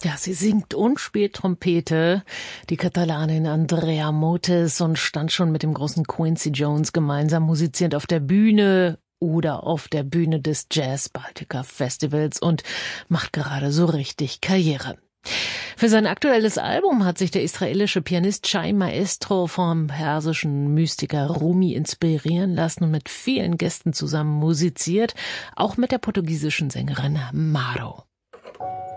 Ja, sie singt und spielt Trompete, die Katalanin Andrea Motes, und stand schon mit dem großen Quincy Jones gemeinsam musizierend auf der Bühne oder auf der Bühne des Jazz Baltica Festivals und macht gerade so richtig Karriere. Für sein aktuelles Album hat sich der israelische Pianist Shai Maestro vom persischen Mystiker Rumi inspirieren lassen und mit vielen Gästen zusammen musiziert, auch mit der portugiesischen Sängerin Maro.